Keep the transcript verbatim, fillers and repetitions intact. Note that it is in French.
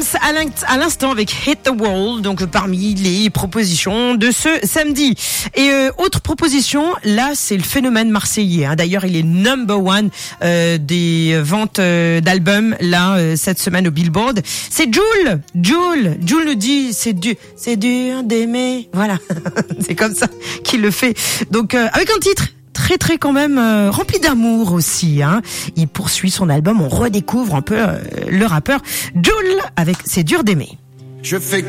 à l'in- à l'instant avec Hit the Wall, donc parmi les propositions de ce samedi. Et euh, autre proposition, là c'est le phénomène marseillais. Hein. D'ailleurs, il est number one euh, des ventes euh, d'albums là euh, cette semaine au Billboard. C'est Jul, Jul, Jul nous dit c'est du, c'est dur d'aimer. Voilà, c'est comme ça qu'il le fait. Donc euh, avec un titre très très quand même euh, rempli d'amour aussi. Hein. Il poursuit son album, on redécouvre un peu euh, le rappeur Jul avec C'est dur d'aimer. Je fais